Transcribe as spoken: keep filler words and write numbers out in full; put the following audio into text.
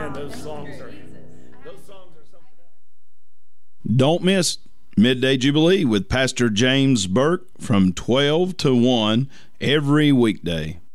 man, those songs are those songs are something else. Don't miss Midday Jubilee with Pastor James Burke from twelve to one every weekday.